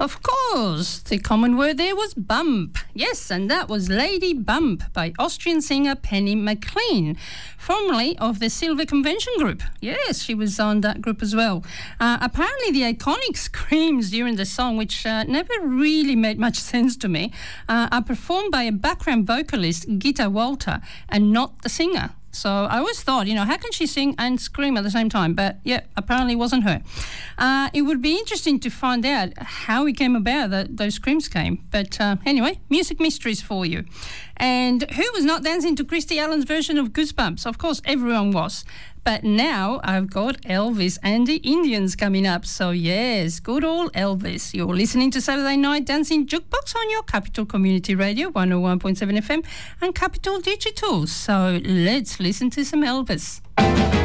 Of course, the common word there was bump. Yes, and that was Lady Bump by Austrian singer Penny McLean, formerly of the Silver Convention Group. Yes, she was on that group as well. Apparently the iconic screams during the song, which never really made much sense to me, are performed by a background vocalist, Gitta Walter, and not the singer. So I always thought, how can she sing and scream at the same time? But yeah, apparently it wasn't her. It would be interesting to find out how it came about that those screams came. But anyway, music mysteries for you. And who was not dancing to Christy Allen's version of Goosebumps? Of course, everyone was. But now I've got Elvis and the Indians coming up. So yes, good old Elvis. You're listening to Saturday Night Dancing Jukebox on your Capital Community Radio 101.7 FM and Capital Digital. So let's listen to some Elvis.